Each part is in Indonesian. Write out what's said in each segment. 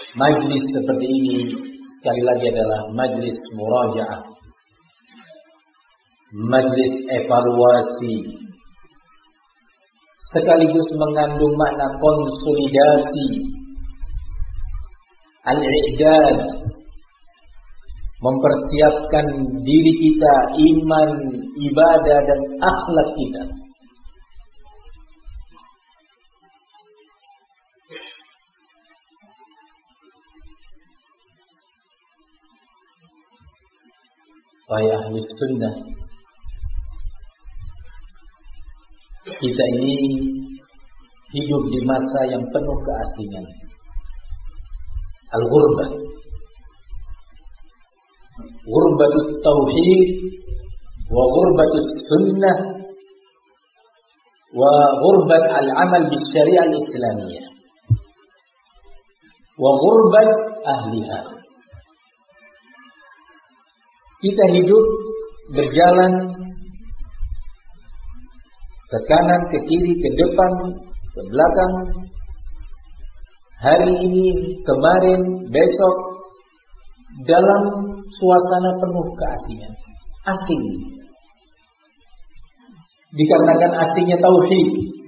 Majlis seperti ini sekali lagi adalah majlis murajaah, majlis evaluasi, sekaligus mengandung makna konsolidasi, al-i'dad, mempersiapkan diri kita, iman, ibadah dan akhlak kita. Wahai ahli sunnah, kita ini hidup di masa yang penuh keasingan. Al-ghurbah, ghurbatut tauhid wa ghurbatut sunnah wa ghurbat al-amal bis syariah al-islamiyah wa ghurbat ahliha. Kita hidup berjalan ke kanan, ke kiri, ke depan, ke belakang, hari ini, kemarin, besok, dalam suasana penuh keasingan, asing. Dikarenakan asingnya tauhid,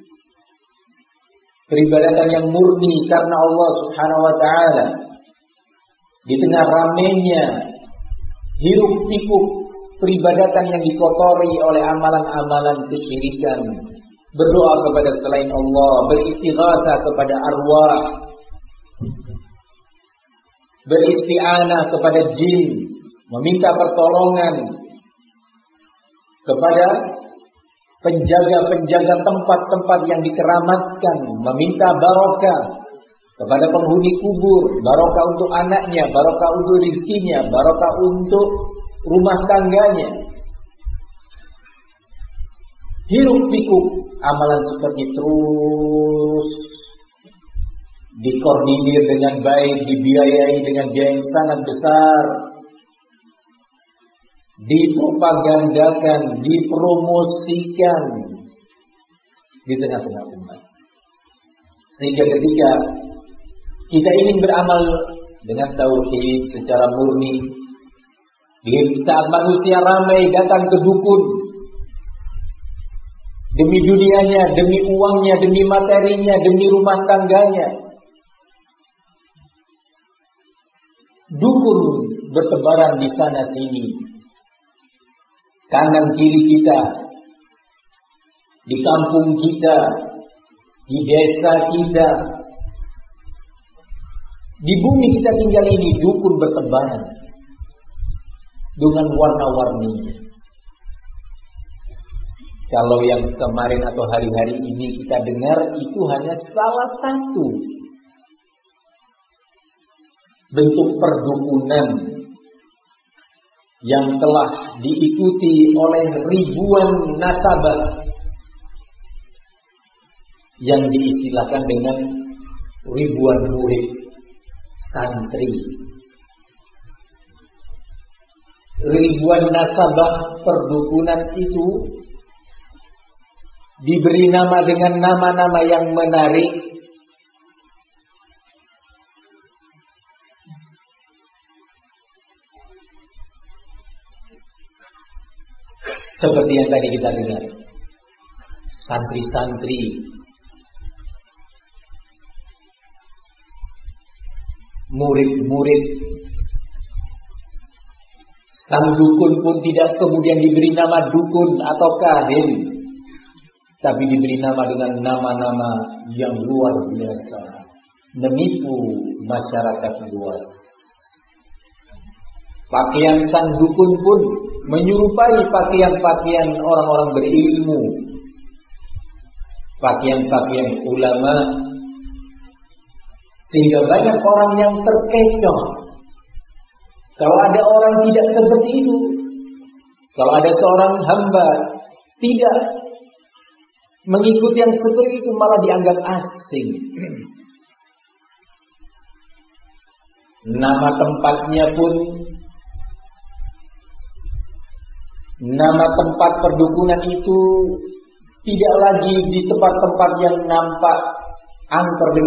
peribadatan yang murni karena Allah Subhanahu wa taala. Di tengah ramainya hiruk pikuk peribadatan yang dikotori oleh amalan-amalan kesyirikan, berdoa kepada selain Allah, beristighatsah kepada arwah, beristi'anah kepada jin, meminta pertolongan kepada penjaga-penjaga tempat-tempat yang dikeramatkan, meminta barokah kepada penghuni kubur, barokah untuk anaknya, barokah untuk rezekinya, barokah untuk rumah tangganya. Hiruk pikuk amalan seperti terus dikoordinir dengan baik, dibiayai dengan biaya yang sangat besar, dipropagandakan, dipromosikan di tengah-tengah umat. Sehingga ketika kita ingin beramal dengan tauhid secara murni, di saat manusia ramai datang ke dukun demi dunianya, demi uangnya, demi materinya, demi rumah tangganya, dukun bertebaran di sana sini, kanan kiri kita, di kampung kita, di desa kita, di bumi kita tinggal ini, dukun bertebaran dengan warna-warninya. Kalau yang kemarin atau hari-hari ini kita dengar itu hanya salah satu bentuk perdukunan yang telah diikuti oleh ribuan nasabah yang diistilahkan dengan ribuan murid santri. Ribuan nasabah perdukunan itu diberi nama dengan nama-nama yang menarik, seperti yang tadi kita dengar, santri-santri, murid-murid. Sang dukun pun tidak kemudian diberi nama dukun atau kahin, tapi diberi nama dengan nama-nama yang luar biasa, menipu masyarakat luas. Pakaian sang dukun pun menyerupai pakaian-pakaian orang-orang berilmu, pakaian-pakaian ulama, sehingga banyak orang yang terkecoh. Kalau ada orang tidak seperti itu, kalau ada seorang hamba tidak mengikuti yang seperti itu, malah dianggap asing. Nama tempatnya pun, nama tempat perdukunan itu tidak lagi di tempat-tempat yang nampak angker dengan